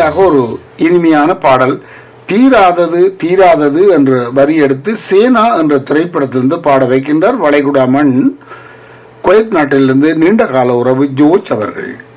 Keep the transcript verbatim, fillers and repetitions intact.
இறுதியாக ஒரு இனிமையான பாடல் தீராதது தீராதது என்ற வரி எடுத்து சேனா என்ற திரைப்படத்திலிருந்து பாட வைக்கின்றார் வளைகுடா மண் குவைத் நாட்டிலிருந்து நீண்ட கால உறவு ஜோர்ஜ் அவர்கள்.